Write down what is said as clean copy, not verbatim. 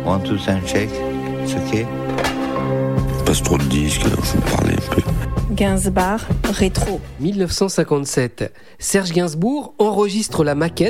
One, two, and shake. It's okay. Passe trop de disques, faut parler un peu. Gainsbourg, rétro. 1957. Serge Gainsbourg enregistre la maquette